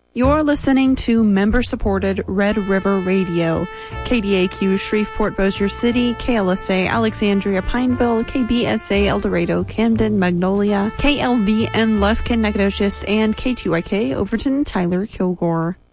You're listening to member-supported Red River Radio, KDAQ Shreveport Bossier City, KLSA Alexandria Pineville, KBSA El Dorado Camden Magnolia, KLVN Lufkin Nacogdoches, and KTYK Overton Tyler Kilgore.